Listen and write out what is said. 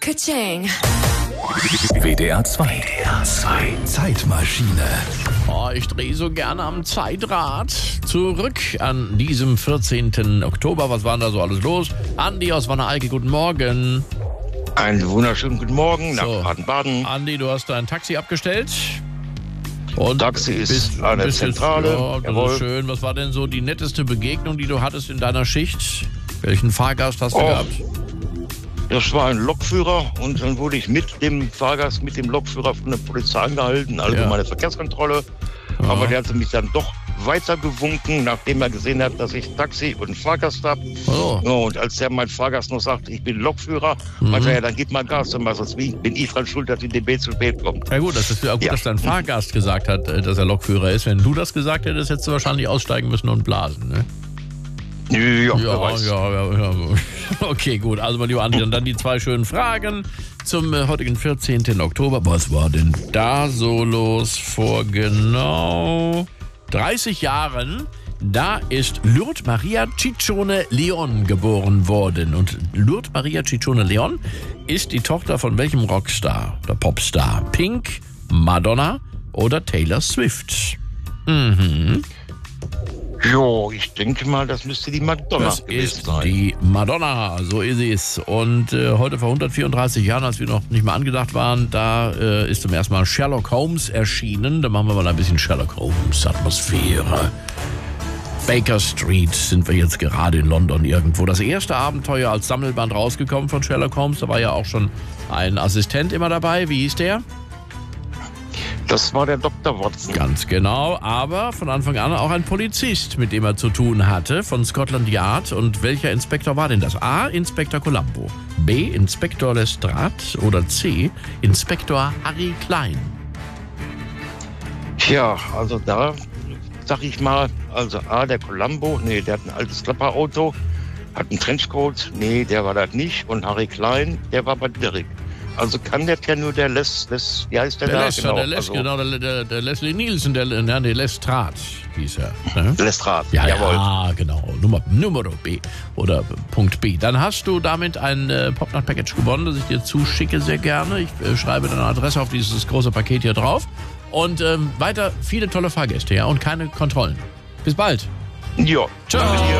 Ka-ching. WDR 2. Zeitmaschine. Oh, ich drehe so gerne am Zeitrad. Zurück an diesem 14. Oktober. Was war denn da so alles los? Andi aus Wanne-Eickel, guten Morgen. Einen wunderschönen guten Morgen nach So. Baden-Baden. Andi, du hast dein Taxi abgestellt. Und Taxi ist an der bist jetzt- Zentrale. Ja, das Jawohl. ist schön. Was war denn so die netteste Begegnung, die du hattest in deiner Schicht? Welchen Fahrgast hast du Oh. gehabt? Das war ein Lokführer und dann wurde ich mit dem Fahrgast, mit dem Lokführer von der Polizei angehalten, also Ja. meine Verkehrskontrolle. Ja. Aber der hat mich dann doch weitergewunken, nachdem er gesehen hat, dass ich Taxi und Fahrgast habe. Oh. Ja, und als der mein Fahrgast noch sagt, ich bin Lokführer, meinte er, dann gib mal Gas, sonst bin ich dran schuld, dass die DB zu spät kommt. Ja gut, das ist ja gut, Ja. dass dein Fahrgast gesagt hat, dass er Lokführer ist. Wenn du das gesagt hättest, hättest du wahrscheinlich aussteigen müssen und blasen, ne? Ja, wer Ja, weiß. ja. Okay, gut. Also, mein lieber Andi, dann die zwei schönen Fragen zum heutigen 14. Oktober. Was war denn da so los vor genau 30 Jahren? Da ist Lourdes Maria Ciccione Leon geboren worden. Und Lourdes Maria Ciccione Leon ist die Tochter von welchem Rockstar oder Popstar? Pink, Madonna oder Taylor Swift? Jo, ich denke mal, das müsste die Madonna Das gewesen ist sein. die Madonna, so ist es. Und heute vor 134 Jahren, als wir noch nicht mal angedacht waren, da ist zum ersten Mal Sherlock Holmes erschienen. Da machen wir mal ein bisschen Sherlock Holmes Atmosphäre. Baker Street sind wir jetzt gerade in London irgendwo. Das erste Abenteuer als Sammelband rausgekommen von Sherlock Holmes. Da war ja auch schon ein Assistent immer dabei. Wie hieß der? Das war der Dr. Watson. Ganz genau, aber von Anfang an auch ein Polizist, mit dem er zu tun hatte, von Scotland Yard. Und welcher Inspektor war denn das? A. Inspektor Columbo, B. Inspektor Lestrade oder C. Inspektor Harry Klein? Tja, also da sag ich mal, also A, der Columbo, nee, der hat ein altes Klapperauto, hat einen Trenchcoat, nee, der war das nicht. Und Harry Klein, der war bei Derrick. Also kann der nur der wie heißt der da? Der Leslie Nielsen, der Lestrade hieß er. Ne? Lestrade, Ja, jawohl. ja, genau. Nummer B oder Punkt B. Dann hast du damit ein Popnacht-Package gewonnen, das ich dir zuschicke sehr gerne. Ich schreibe deine Adresse auf dieses große Paket hier drauf. Und weiter viele tolle Fahrgäste, ja, und keine Kontrollen. Bis bald. Ja, Ciao. danke dir.